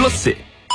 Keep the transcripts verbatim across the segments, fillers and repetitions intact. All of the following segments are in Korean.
플러스.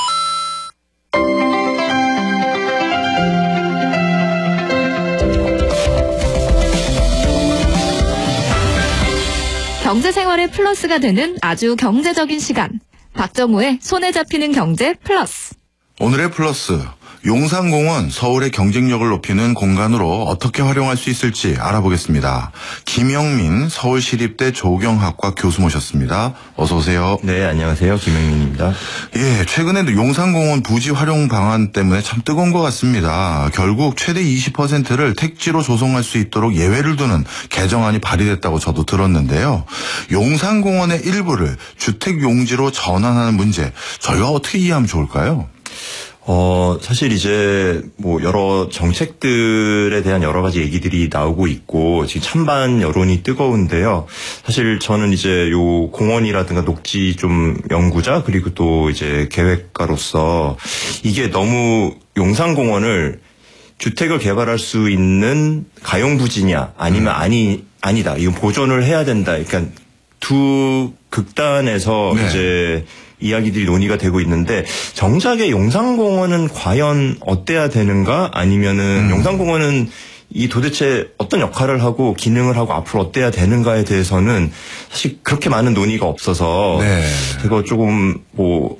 경제생활의 플러스가 되는 아주 경제적인 시간. 박정우의 손에 잡히는 경제 플러스. 오늘의 플러스. 용산공원 서울의 경쟁력을 높이는 공간으로 어떻게 활용할 수 있을지 알아보겠습니다. 김영민 서울시립대 조경학과 교수 모셨습니다. 어서 오세요. 네, 안녕하세요. 김영민입니다. 예, 최근에도 용산공원 부지 활용 방안 때문에 참 뜨거운 것 같습니다. 결국 최대 이십 퍼센트를 택지로 조성할 수 있도록 예외를 두는 개정안이 발의됐다고 저도 들었는데요. 용산공원의 일부를 주택용지로 전환하는 문제, 저희가 어떻게 이해하면 좋을까요? 어, 사실 이제 뭐 여러 정책들에 대한 여러 가지 얘기들이 나오고 있고 지금 찬반 여론이 뜨거운데요. 사실 저는 이제 요 공원이라든가 녹지 좀 연구자 그리고 또 이제 계획가로서 이게 너무 용산공원을 주택을 개발할 수 있는 가용 부지냐 아니면 음. 아니 아니다. 이건 보존을 해야 된다. 그러니까 두 극단에서 네. 이제 이야기들이 논의가 되고 있는데 정작의 용산공원은 과연 어때야 되는가 아니면은 음. 용산공원은 이 도대체 어떤 역할을 하고 기능을 하고 앞으로 어때야 되는가에 대해서는 사실 그렇게 많은 논의가 없어서 네. 제가 조금 뭐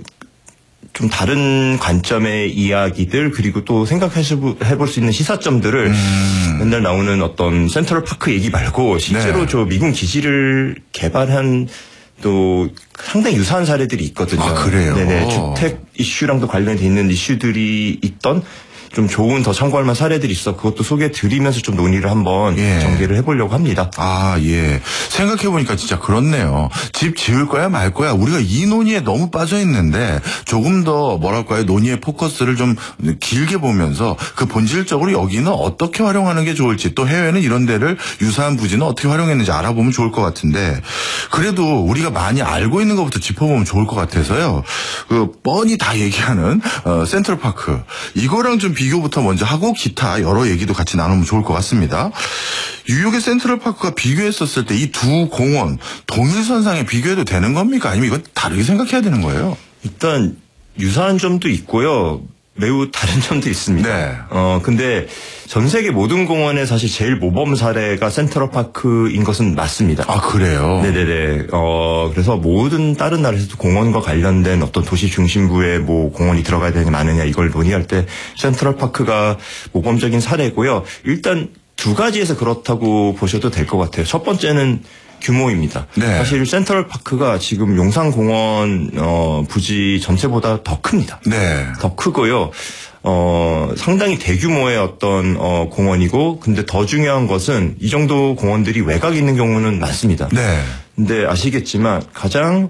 좀 다른 관점의 이야기들 그리고 또 생각해볼 수 있는 시사점들을 음. 맨날 나오는 어떤 센트럴파크 얘기 말고 실제로 네. 저 미군 기지를 개발한 또 상당히 유사한 사례들이 있거든요. 아, 그래요? 네네. 주택 이슈랑도 관련돼 있는 이슈들이 있던 좀 좋은 더 참고할 만한 사례들이 있어 그것도 소개해 드리면서 좀 논의를 한번 예. 전개를 해보려고 합니다. 아, 예. 생각해보니까 진짜 그렇네요. 집 지을 거야 말 거야 우리가 이 논의에 너무 빠져 있는데 조금 더 뭐랄까요 논의의 포커스를 좀 길게 보면서 그 본질적으로 여기는 어떻게 활용하는 게 좋을지 또 해외는 이런 데를 유사한 부지는 어떻게 활용했는지 알아보면 좋을 것 같은데 그래도 우리가 많이 알고 있는 것부터 짚어보면 좋을 것 같아서요. 그 뻔히 다 얘기하는 어, 센트럴파크 이거랑 좀 비교부터 먼저 하고 기타 여러 얘기도 같이 나누면 좋을 것 같습니다. 뉴욕의 센트럴파크가 비교했었을 때 이 두 공원 동일선상에 비교해도 되는 겁니까? 아니면 이건 다르게 생각해야 되는 거예요? 일단 유사한 점도 있고요. 매우 다른 점도 있습니다. 네. 어, 근데 전 세계 모든 공원에 사실 제일 모범 사례가 센트럴파크인 것은 맞습니다. 아, 그래요? 네네네. 어, 그래서 모든 다른 나라에서도 공원과 관련된 어떤 도시 중심부에 뭐 공원이 들어가야 되냐 마느냐 이걸 논의할 때 센트럴파크가 모범적인 사례고요. 일단 두 가지에서 그렇다고 보셔도 될 것 같아요. 첫 번째는 규모입니다. 네. 사실 센트럴파크가 지금 용산공원 어, 부지 전체보다 더 큽니다. 네. 더 크고요. 어, 상당히 대규모의 어떤 어, 공원이고 근데 더 중요한 것은 이 정도 공원들이 외곽에 있는 경우는 많습니다. 네. 근데 아시겠지만 가장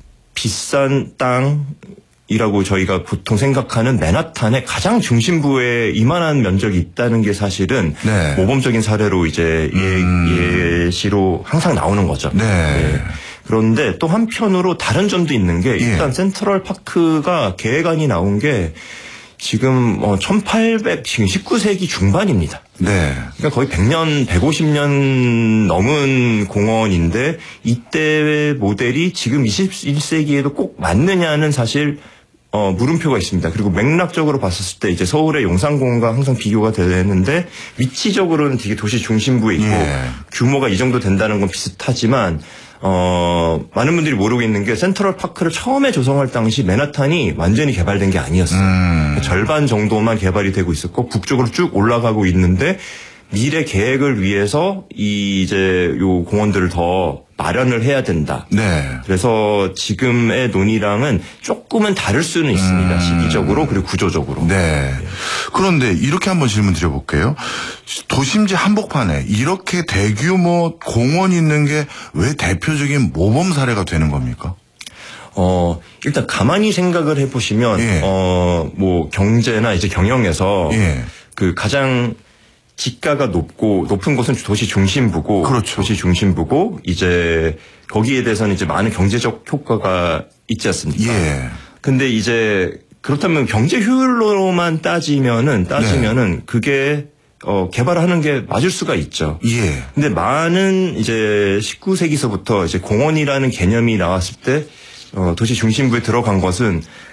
비싼 땅 이라고 저희가 보통 생각하는 맨하탄의 가장 중심부에 이만한 면적이 있다는 게 사실은 네. 모범적인 사례로 이제 음. 예, 예시로 항상 나오는 거죠. 네. 네. 그런데 또 한편으로 다른 점도 있는 게 일단 예. 센트럴파크가 계획안이 나온 게 지금 어 천팔백 지금 십구 세기 중반입니다. 네. 그러니까 거의 백 년, 백오십 년 넘은 공원인데 이때 모델이 지금 이십일 세기에도 꼭 맞느냐는 사실 어, 물음표가 있습니다. 그리고 맥락적으로 봤었을 때 이제 서울의 용산공원과 항상 비교가 되는데 위치적으로는 되게 도시 중심부에 있고 예. 규모가 이 정도 된다는 건 비슷하지만 어, 많은 분들이 모르고 있는 게 센트럴파크를 처음에 조성할 당시 맨하탄이 완전히 개발된 게 아니었어요. 음. 절반 정도만 개발이 되고 있었고 북쪽으로 쭉 올라가고 있는데 미래 계획을 위해서 이 이제 요 공원들을 더 마련을 해야 된다. 네. 그래서 지금의 논의랑은 조금은 다를 수는 있습니다. 음. 시기적으로 그리고 구조적으로. 네. 네. 그런데 이렇게 한번 질문 드려볼게요. 도심지 한복판에 이렇게 대규모 공원이 있는 게 왜 대표적인 모범 사례가 되는 겁니까? 어, 일단 가만히 생각을 해보시면, 예. 어, 뭐 경제나 이제 경영에서 예. 그 가장 지가가 높고 높은 곳은 도시 중심부고 그렇죠. 도시 중심부고 이제 거기에 대해서는 이제 많은 경제적 효과가 있지 않습니까? 예. 근데 이제 그렇다면 경제 효율로만 따지면은 따지면은 네. 그게 어 개발하는 게 맞을 수가 있죠. 예. 근데 많은 이제 십구 세기서부터 이제 공원이라는 개념이 나왔을 때 어 도시 중심부에 들어간 것은